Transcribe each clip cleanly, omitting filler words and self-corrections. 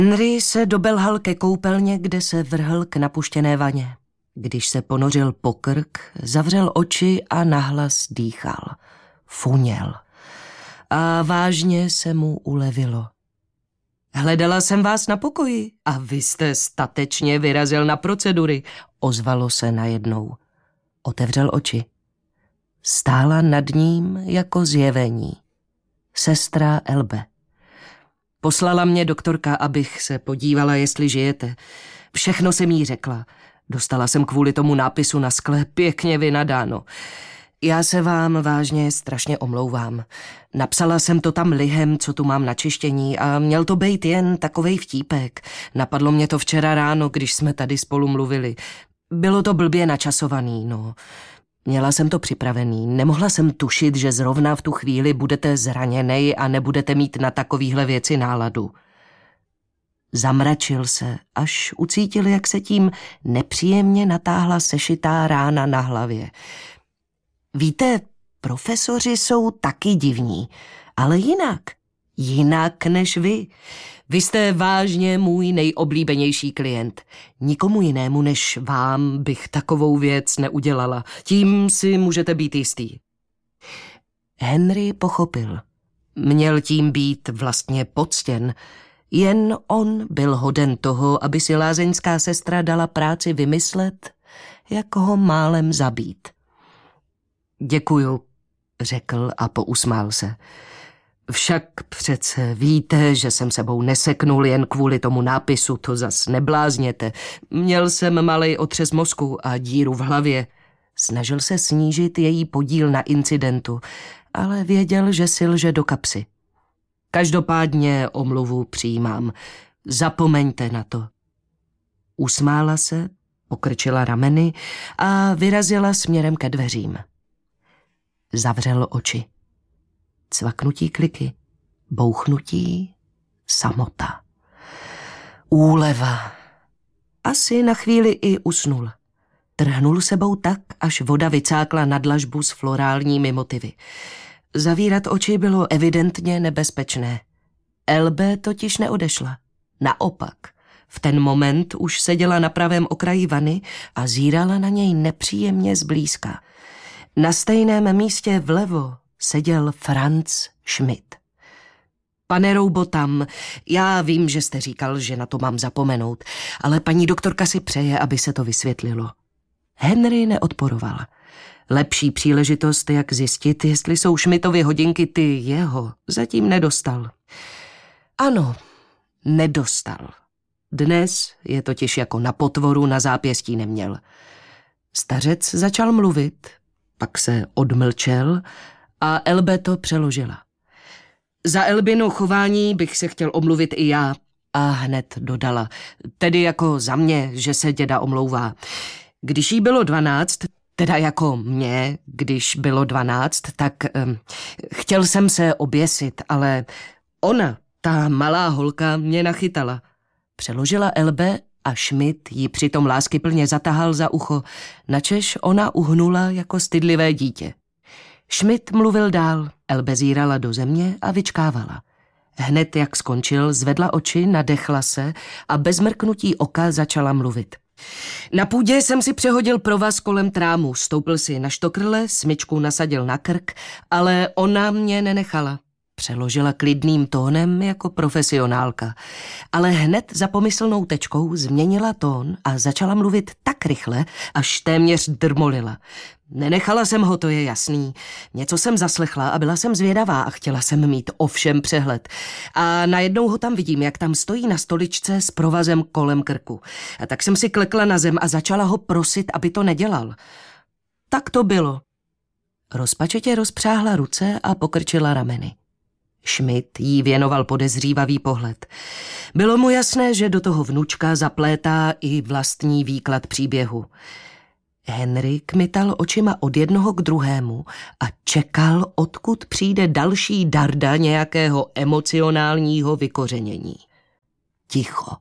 Henry se dobelhal ke koupelně, kde se vrhl k napuštěné vaně. Když se ponořil po krk, zavřel oči a nahlas dýchal. Funěl. A vážně se mu ulevilo. Hledala jsem vás na pokoji a vy jste statečně vyrazil na procedury, ozvalo se najednou. Otevřel oči. Stála nad ním jako zjevení. Sestra Elbe. Poslala mě doktorka, abych se podívala, jestli žijete. Všechno jsem jí řekla. Dostala jsem kvůli tomu nápisu na skle pěkně vynadáno. Já se vám vážně strašně omlouvám. Napsala jsem to tam lihem, co tu mám na čištění a měl to být jen takovej vtípek. Napadlo mě to včera ráno, když jsme tady spolu mluvili. Bylo to blbě načasovaný, no. Měla jsem to připravený. Nemohla jsem tušit, že zrovna v tu chvíli budete zraněnej a nebudete mít na takovýhle věci náladu. Zamračil se, až ucítil, jak se tím nepříjemně natáhla sešitá rána na hlavě. Víte, profesoři jsou taky divní, ale jinak než vy. Vy jste vážně můj nejoblíbenější klient. Nikomu jinému než vám bych takovou věc neudělala. Tím si můžete být jistý. Henry pochopil. Měl tím být vlastně poctěn. Jen on byl hoden toho, aby si lázeňská sestra dala práci vymyslet, jak ho málem zabít. Děkuju, řekl a pousmál se. Však přece víte, že jsem sebou neseknul jen kvůli tomu nápisu, to zas neblázněte. Měl jsem malej otřes mozku a díru v hlavě. Snažil se snížit její podíl na incidentu, ale věděl, že si lže do kapsy. Každopádně omluvu přijímám. Zapomeňte na to. Usmála se, pokrčila rameny a vyrazila směrem ke dveřím. Zavřel oči. Cvaknutí kliky, bouchnutí, samota. Úleva. Asi na chvíli i usnul. Trhnul sebou tak, až voda vycákla na dlažbu s florálními motivy. Zavírat oči bylo evidentně nebezpečné. Elbe totiž neodešla. Naopak, v ten moment už seděla na pravém okraji vany a zírala na něj nepříjemně zblízka. Na stejném místě vlevo seděl Franz Schmidt. Pane Roubotam, já vím, že jste říkal, že na to mám zapomenout, ale paní doktorka si přeje, aby se to vysvětlilo. Henry neodporoval. Lepší příležitost, jak zjistit, jestli jsou Schmidtovy hodinky ty jeho, zatím nedostal. Ano, nedostal. Dnes je totiž jako na potvoru na zápěstí neměl. Stařec začal mluvit, pak se odmlčel a Elbe to přeložila. Za Elbino chování bych se chtěl omluvit i já. A hned dodala, tedy jako za mě, že se děda omlouvá. Když jí bylo 12, teda jako mě, když bylo 12, tak chtěl jsem se oběsit, ale ona, ta malá holka, mě nachytala. Přeložila Elbe a Schmidt ji přitom láskyplně zatahal za ucho, načež ona uhnula jako stydlivé dítě. Schmidt mluvil dál, Elbe zírala do země a vyčkávala. Hned jak skončil, zvedla oči, nadechla se a bez mrknutí oka začala mluvit. Na půdě jsem si přehodil provaz kolem trámu, stoupil si na štokrle, smyčku nasadil na krk, ale ona mě nenechala. Přeložila klidným tónem jako profesionálka, ale hned za pomyslnou tečkou změnila tón a začala mluvit tak rychle, až téměř drmolila. Nenechala jsem ho, to je jasný. Něco jsem zaslechla a byla jsem zvědavá a chtěla jsem mít o všem přehled. A najednou ho tam vidím, jak tam stojí na stoličce s provazem kolem krku. A tak jsem si klekla na zem a začala ho prosit, aby to nedělal. Tak to bylo. Rozpačitě rozpřáhla ruce a pokrčila rameny. Schmidt jí věnoval podezřívavý pohled. Bylo mu jasné, že do toho vnučka zaplétá i vlastní výklad příběhu. Henry kmital očima od jednoho k druhému a čekal, odkud přijde další darda nějakého emocionálního vykořenění. Ticho.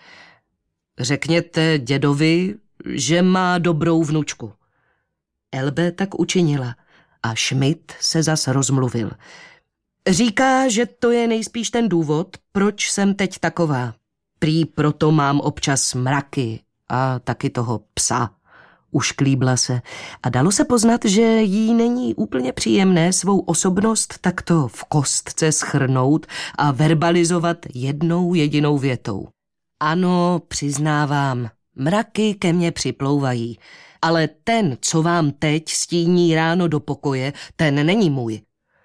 Řekněte dědovi, že má dobrou vnučku. Elbe tak učinila a Schmidt se zas rozmluvil. Říká, že to je nejspíš ten důvod, proč jsem teď taková. Prý proto mám občas mraky a taky toho psa. Ušklíbla se a dalo se poznat, že jí není úplně příjemné svou osobnost takto v kostce shrnout a verbalizovat jednou jedinou větou. Ano, přiznávám, mraky ke mně připlouvají, ale ten, co vám teď stíní ráno do pokoje, ten není můj.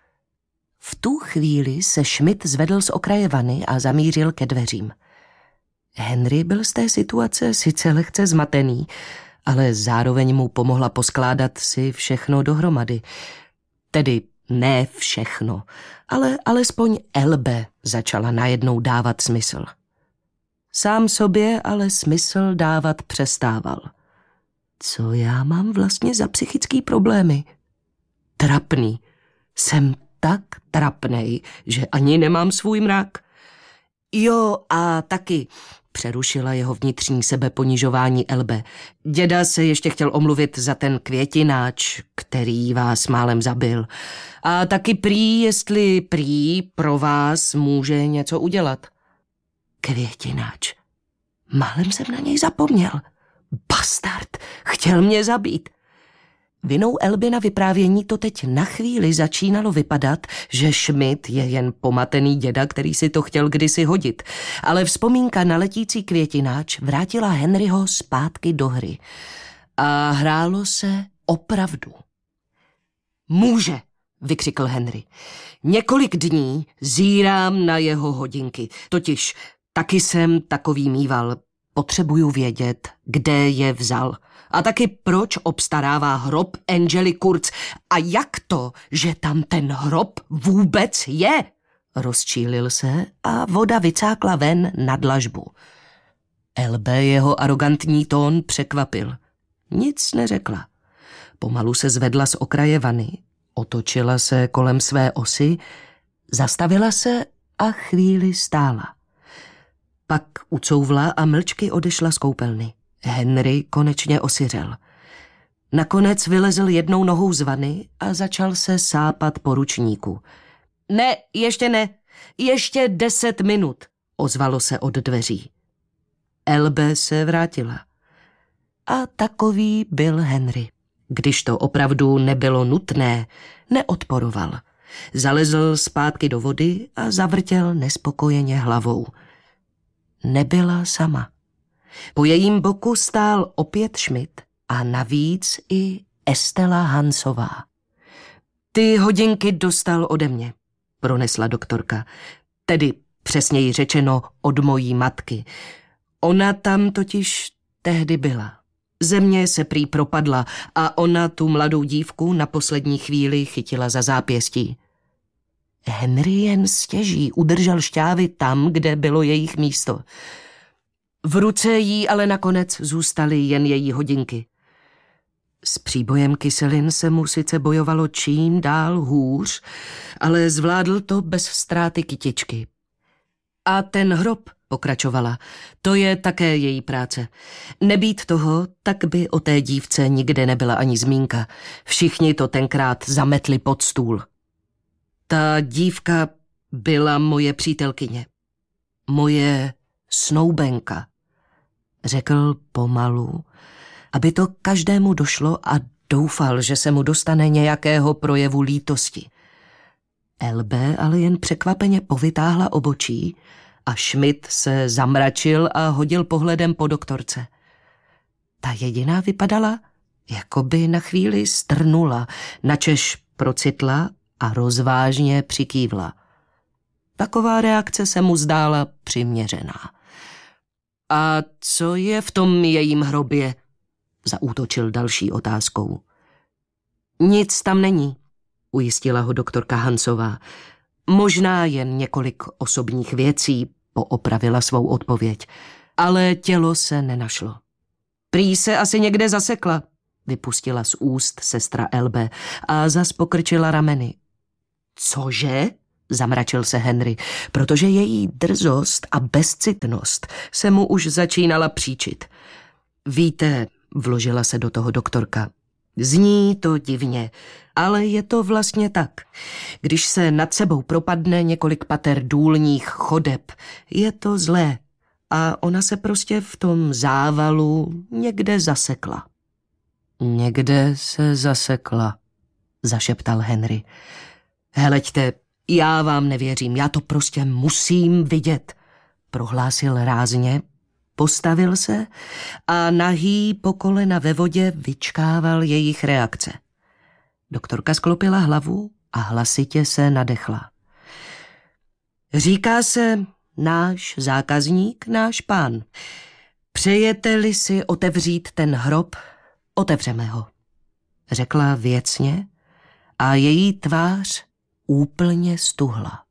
V tu chvíli se Schmidt zvedl z okraje vany a zamířil ke dveřím. Henry byl z té situace sice lehce zmatený, ale zároveň mu pomohla poskládat si všechno dohromady. Tedy ne všechno, ale alespoň Elbe začala najednou dávat smysl. Sám sobě ale smysl dávat přestával. Co já mám vlastně za psychický problémy? Trapný. Jsem tak trapnej, že ani nemám svůj mrak. Jo, a taky, přerušila jeho vnitřní sebeponižování Elbe. Děda se ještě chtěl omluvit za ten květináč, který vás málem zabil. A taky jestli pro vás může něco udělat. Květináč. Málem jsem na něj zapomněl. Bastard, chtěl mě zabít. Vinou Elby na vyprávění to teď na chvíli začínalo vypadat, že Schmidt je jen pomatený děda, který si to chtěl kdysi hodit. Ale vzpomínka na letící květináč vrátila Henryho zpátky do hry. A hrálo se opravdu. Může, vykřikl Henry. Několik dní zírám na jeho hodinky. Totiž taky jsem takový mýval. Potřebuju vědět, kde je vzal. A taky proč obstarává hrob Angely Kurtz a jak to, že tam ten hrob vůbec je? Rozčílil se a voda vycákla ven na dlažbu. Elbe jeho arrogantní tón překvapil. Nic neřekla. Pomalu se zvedla z okraje vany, otočila se kolem své osy, zastavila se a chvíli stála. Pak ucouvla a mlčky odešla z koupelny. Henry konečně osiřel. Nakonec vylezl jednou nohou z vany a začal se sápat po ručníku. Ne, ještě 10 minut, ozvalo se od dveří. Elbe se vrátila. A takový byl Henry. Když to opravdu nebylo nutné, neodporoval. Zalezl zpátky do vody a zavrtěl nespokojeně hlavou. Nebyla sama. Po jejím boku stál opět Schmidt a navíc i Estela Hansová. Ty hodinky dostal ode mě, pronesla doktorka. Tedy přesněji řečeno od mojí matky. Ona tam totiž tehdy byla. Země se prý propadla a ona tu mladou dívku na poslední chvíli chytila za zápěstí. Henry jen stěží udržel šťávy tam, kde bylo jejich místo. V ruce jí ale nakonec zůstaly jen její hodinky. S příbojem kyselin se mu sice bojovalo čím dál hůř, ale zvládl to bez ztráty kytičky. A ten hrob, pokračovala, to je také její práce. Nebýt toho, tak by o té dívce nikde nebyla ani zmínka. Všichni to tenkrát zametli pod stůl. Ta dívka byla moje přítelkyně. Moje snoubenka, řekl pomalu, aby to každému došlo a doufal, že se mu dostane nějakého projevu lítosti. Elbe ale jen překvapeně povytáhla obočí a Schmidt se zamračil a hodil pohledem po doktorce. Ta jediná vypadala, jako by na chvíli strnula, načež procitla a rozvážně přikývla. Taková reakce se mu zdála přiměřená. A co je v tom jejím hrobě? Zaútočil další otázkou. Nic tam není, ujistila ho doktorka Hansová. Možná jen několik osobních věcí, poopravila svou odpověď, ale tělo se nenašlo. Prý se asi někde zasekla, vypustila z úst sestra Elbe a zas pokrčila rameny. Cože? Zamračil se Henry, protože její drzost a bezcitnost se mu už začínala příčit. Víte, vložila se do toho doktorka, zní to divně, ale je to vlastně tak. Když se nad sebou propadne několik pater důlních chodeb, je to zlé. a ona se prostě v tom závalu někde zasekla. Někde se zasekla, zašeptal Henry. Heleďte, já vám nevěřím, já to prostě musím vidět, prohlásil rázně, postavil se a nahý po kolena ve vodě vyčkával jejich reakce. Doktorka sklopila hlavu a hlasitě se nadechla. Říká se náš zákazník, náš pán. Přejete-li si otevřít ten hrob, otevřeme ho, řekla věcně a její tvář úplně stuhla.